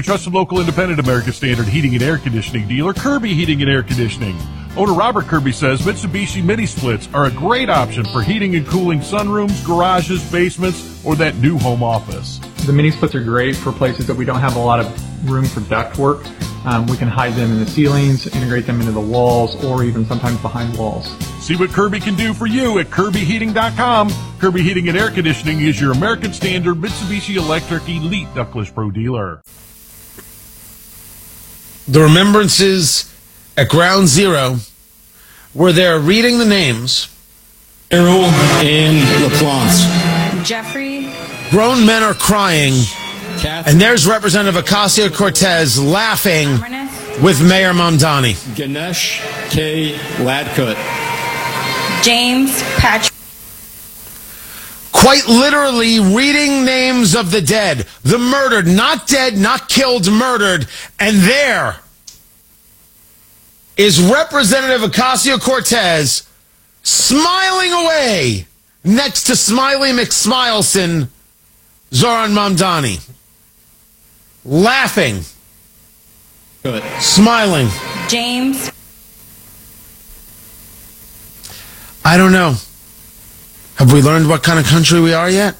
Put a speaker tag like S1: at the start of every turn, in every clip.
S1: Trusted local independent American Standard heating and air conditioning dealer, Kirby Heating and Air Conditioning. Owner Robert Kirby says Mitsubishi mini splits are a great option for heating and cooling sunrooms, garages, basements, or that new home office.
S2: The mini splits are great for places that we don't have a lot of room for duct work. We can hide them in the ceilings, integrate them into the walls, or even sometimes behind walls.
S1: See what Kirby can do for you at KirbyHeating.com. Kirby Heating and Air Conditioning is your American Standard Mitsubishi Electric Elite Ductless Pro dealer.
S3: The remembrances at Ground Zero were there reading the names.
S4: Errol and LaPlante.
S5: Jeffrey.
S3: Grown men are crying. And there's Representative Ocasio-Cortez laughing with Mayor Mamdani.
S4: Ganesh K. Ladkut.
S5: James Patrick.
S3: Quite literally reading names of the dead. The murdered, not dead, not killed, murdered. And there is Representative Ocasio-Cortez smiling away next to Smiley McSmileson, Zoran Mamdani. Laughing.
S4: Good.
S3: Smiling.
S5: James.
S3: I don't know. Have we learned what kind of country we are yet?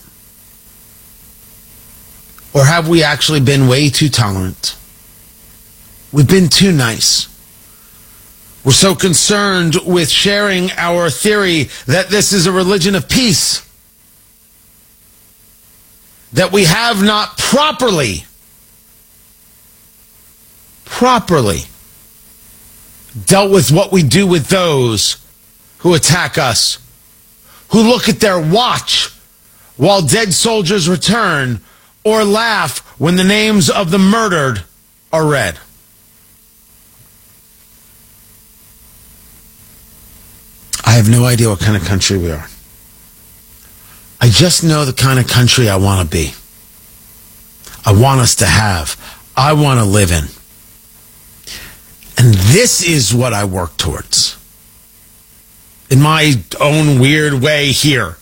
S3: Or have we actually been way too tolerant? We've been too nice. We're so concerned with sharing our theory that this is a religion of peace that we have not properly dealt with what we do with those who attack us, who look at their watch while dead soldiers return, or laugh when the names of the murdered are read. I have no idea what kind of country we are. I just know the kind of country I want to be. I want us to have. I want to live in. And this is what I work towards. In my own weird way here.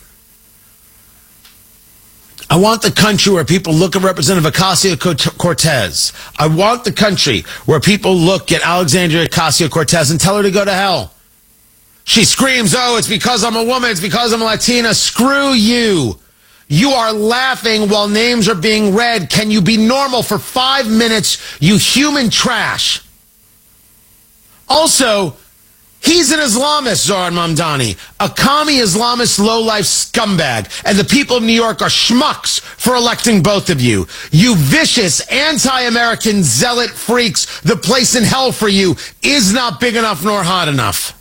S3: I want the country where people look at Representative Ocasio-Cortez. I want the country where people look at Alexandria Ocasio-Cortez and tell her to go to hell. She screams, oh, it's because I'm a woman, it's because I'm a Latina. Screw you. You are laughing while names are being read. Can you be normal for 5 minutes, you human trash? Also, he's an Islamist, Zoran Mamdani, a commie Islamist lowlife scumbag, and the people of New York are schmucks for electing both of you. You vicious, anti-American zealot freaks, the place in hell for you is not big enough nor hot enough.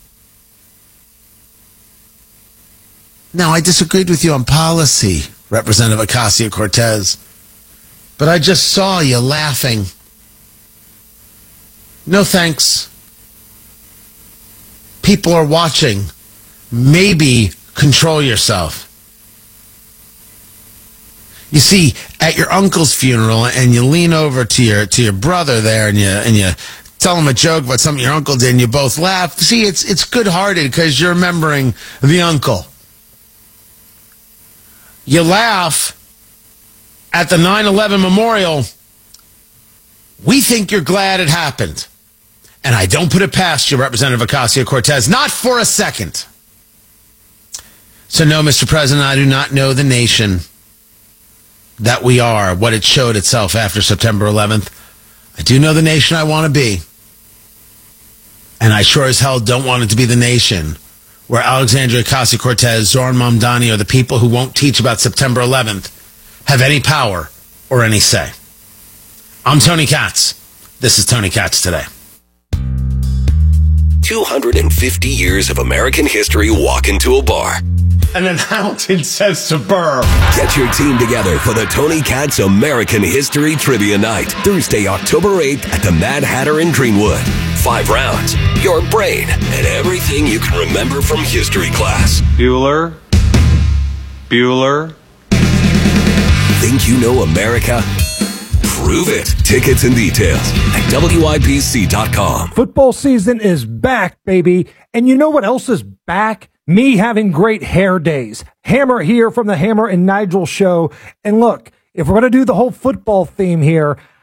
S3: Now, I disagreed with you on policy, Representative Ocasio-Cortez, but I just saw you laughing. No thanks. People are watching. Maybe control yourself. You see, at your uncle's funeral, and you lean over to your brother there, and you tell him a joke about something your uncle did, and you both laugh. See, it's good-hearted because you're remembering the uncle. You laugh at the 9/11 memorial. We think you're glad it happened. And I don't put it past you, Representative Ocasio-Cortez, not for a second. So no, Mr. President, I do not know the nation that we are, what it showed itself after September 11th. I do know the nation I want to be. And I sure as hell don't want it to be the nation where Alexandria Ocasio-Cortez, Zoran Mamdani, or the people who won't teach about September 11th have any power or any say. I'm Tony Katz. This is Tony Katz Today.
S6: 250 years of American history walk into a bar.
S3: And then Hamilton says to Burr,
S6: get your team together for the Tony Katz American History Trivia Night, Thursday, October 8th at the Mad Hatter in Greenwood. 5 rounds, your brain, and everything you can remember from history class.
S7: Bueller.
S6: Think you know America? Prove it. Tickets and details at WIPC.com.
S8: Football season is back, baby. And you know what else is back? Me having great hair days. Hammer here from the Hammer and Nigel show. And look, if we're going to do the whole football theme here,